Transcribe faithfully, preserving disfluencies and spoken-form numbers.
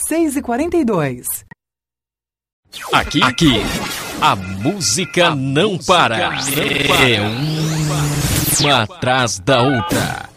seis e quarenta e dois. Aqui, aqui, a música, a não, música para. não para. É uma atrás da outra.